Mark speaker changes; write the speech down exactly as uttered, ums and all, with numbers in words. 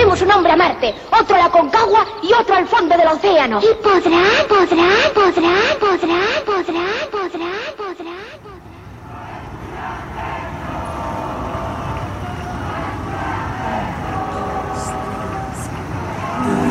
Speaker 1: Enviaremos un hombre a Marte, otro a la Concagua y otro al fondo del océano.
Speaker 2: Y podrá, podrá, podrá, podrá, podrá, podrá, podrá, podrá.